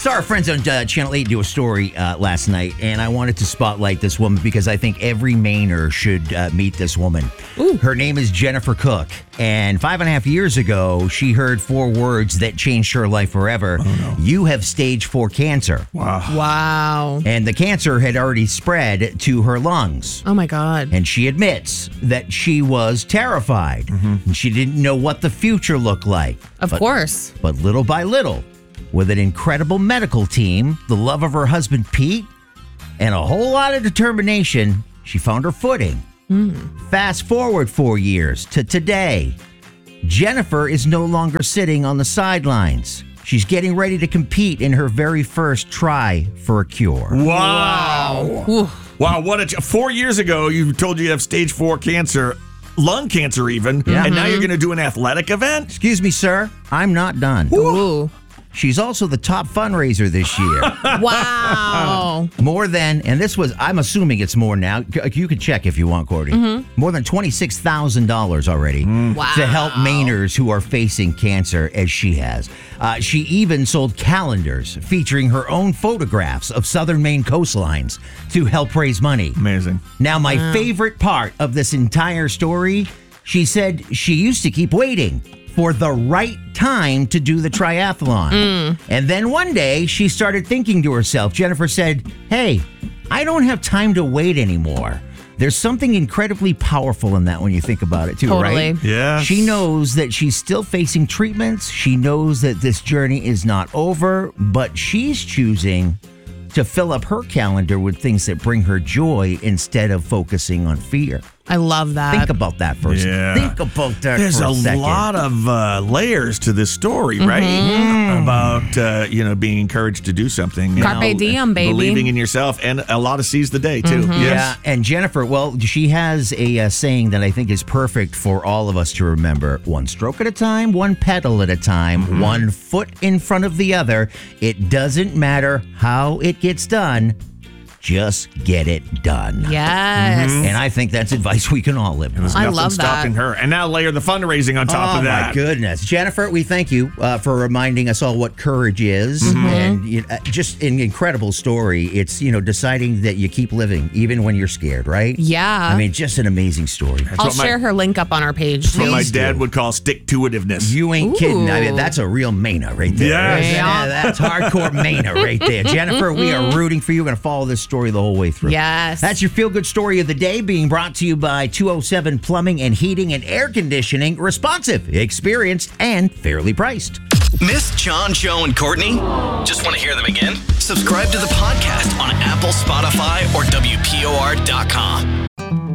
Saw our friends on Channel 8 do a story last night, and I wanted to spotlight this woman because I think every Mainer should meet this woman. Ooh. Her name is Jennifer Cook, and 5.5 years ago, she heard 4 words that changed her life forever. Oh, no. You have stage 4 cancer. Wow. And the cancer had already spread to her lungs. Oh, my God. And she admits that she was terrified. And she didn't know what the future looked like. Of course. But little by little, with an incredible medical team, the love of her husband Pete, and a whole lot of determination, she found her footing. Fast forward 4 years to today. Jennifer is no longer sitting on the sidelines. She's getting ready to compete in her very first try for a cure. Wow. Ooh. Wow, 4 years ago, you told you have stage 4 cancer, lung cancer even, and now you're going to do an athletic event? Excuse me, sir. I'm not done. Ooh. She's also the top fundraiser this year. Wow. More than, and this was, I'm assuming it's more now. You can check if you want, Courtney. More than $26,000 already Wow. to help Mainers who are facing cancer as she has. She even sold calendars featuring her own photographs of southern Maine coastlines to help raise money. Amazing. Now, my favorite part of this entire story, she said she used to keep waiting for the right time to do the triathlon. And then one day she started thinking to herself, Jennifer said, hey, I don't have time to wait anymore. There's something incredibly powerful in that when you think about it too, Totally. right? Yes. She knows that she's still facing treatments. She knows that this journey is not over, but she's choosing to fill up her calendar with things that bring her joy instead of focusing on fear. I love that. Think about that for a second. Yeah. Think about that There's for a a second. lot of layers to this story, right? About, being encouraged to do something. Carpe diem, baby. Believing in yourself, and a lot of seize the day, too. Yeah, Yes. and Jennifer, well, she has a saying that I think is perfect for all of us to remember. One stroke at a time, one pedal at a time, one foot in front of the other. It doesn't matter how it gets done. Just get it done. Yes. And I think that's advice we can all live by. There's I nothing love that. stopping her. And now layer the fundraising on top of that. Oh, my goodness. Jennifer, we thank you for reminding us all what courage is. And just an incredible story. It's, deciding that you keep living even when you're scared, right? Yeah. I mean, just an amazing story. I'll what my- share her link up on our page. What my Please dad do. would call stick-to-itiveness. You ain't kidding. I mean, Ooh. that's a real Mainer right there. Yes. Yeah. That's hardcore Mainer right there. Jennifer, we are rooting for you. We're going to follow this story the whole way through. Yes. That's your feel-good story of the day, being brought to you by 207 Plumbing and Heating and Air Conditioning. Responsive, experienced, and fairly priced. Miss John, Joe, and Courtney? Just want to hear them again? Subscribe to the podcast on Apple, Spotify, or WPOR.com.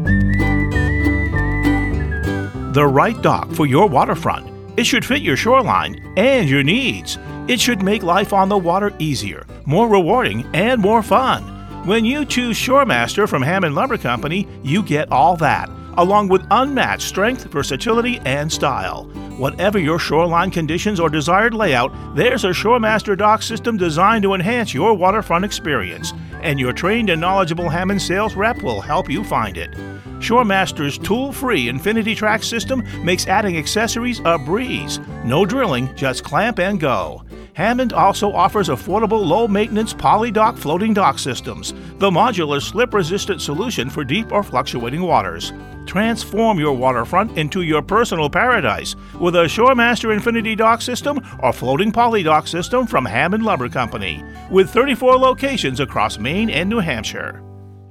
The right dock for your waterfront. It should fit your shoreline and your needs. It should make life on the water easier, more rewarding, and more fun. When you choose Shoremaster from Hammond Lumber Company, you get all that, along with unmatched strength, versatility, and style. Whatever your shoreline conditions or desired layout, there's a Shoremaster dock system designed to enhance your waterfront experience, and your trained and knowledgeable Hammond sales rep will help you find it. Shoremaster's tool-free Infinity Track system makes adding accessories a breeze. No drilling, just clamp and go. Hammond also offers affordable low-maintenance poly-dock floating dock systems, the modular slip-resistant solution for deep or fluctuating waters. Transform your waterfront into your personal paradise with a Shoremaster Infinity Dock System or floating poly dock system from Hammond Lumber Company, with 34 locations across Maine and New Hampshire.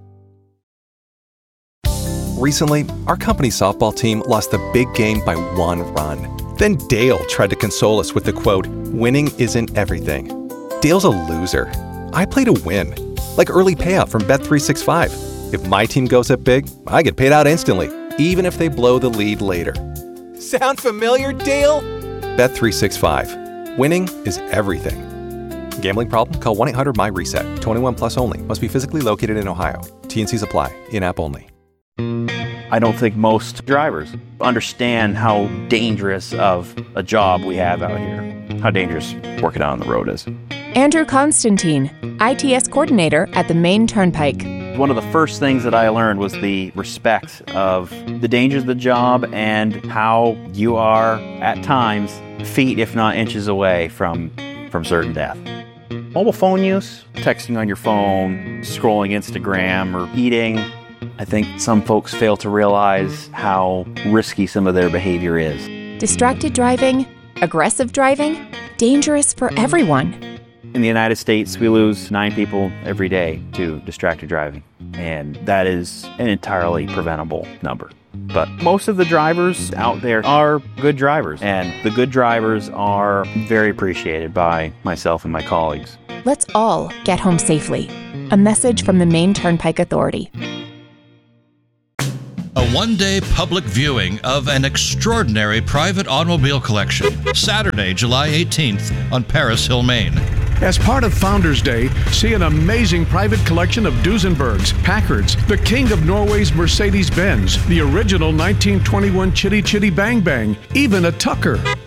Recently, our company softball team lost the big game by 1 run. Then Dale tried to console us with the quote, "Winning isn't everything." Dale's a loser. I play to win, like early payout from Bet365. If my team goes up big, I get paid out instantly, even if they blow the lead later. Sound familiar, Dale? Bet365. Winning is everything. Gambling problem? Call 1-800-MY-RESET. 21 plus only. Must be physically located in Ohio. T&Cs apply. In-app only. I don't think most drivers understand how dangerous of a job we have out here, how dangerous working out on the road is. Andrew Constantine, ITS coordinator at the Maine Turnpike. One of the first things that I learned was the respect of the dangers of the job and how you are, at times, feet if not inches away from certain death. Mobile phone use, texting on your phone, scrolling Instagram, or eating. I think some folks fail to realize how risky some of their behavior is. Distracted driving, aggressive driving, dangerous for everyone. In the United States, we lose 9 people every day to distracted driving, and that is an entirely preventable number. But most of the drivers out there are good drivers, and the good drivers are very appreciated by myself and my colleagues. Let's all get home safely. A message from the Maine Turnpike Authority. A one-day public viewing of an extraordinary private automobile collection, Saturday, July 18th on Paris Hill, Maine. As part of Founders Day, see an amazing private collection of Duesenbergs, Packards, the king of Norway's Mercedes-Benz, the original 1921 Chitty Chitty Bang Bang, even a Tucker.